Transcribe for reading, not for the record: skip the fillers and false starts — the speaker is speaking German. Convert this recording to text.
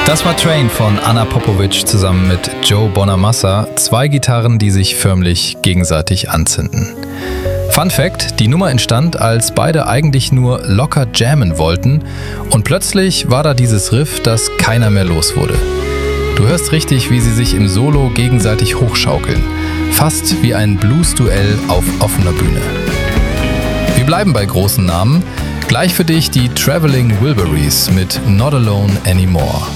Das war Train von Anna Popovic zusammen mit Joe Bonamassa. 2 Gitarren, die sich förmlich gegenseitig anzünden. Fun Fact: Die Nummer entstand, als beide eigentlich nur locker jammen wollten und plötzlich war da dieses Riff, das keiner mehr los wurde. Du hörst richtig, wie sie sich im Solo gegenseitig hochschaukeln. Fast wie ein Blues-Duell auf offener Bühne. Wir bleiben bei großen Namen. Gleich für dich die Traveling Wilburys mit Not Alone Anymore.